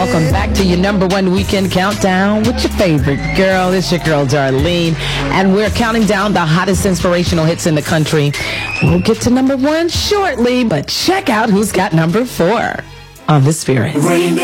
Welcome back to your number one weekend countdown with your favorite girl. It's your girl, Darlene. And we're counting down the hottest inspirational hits in the country. We'll get to number one shortly, but check out who's got number 4 on The Spirit.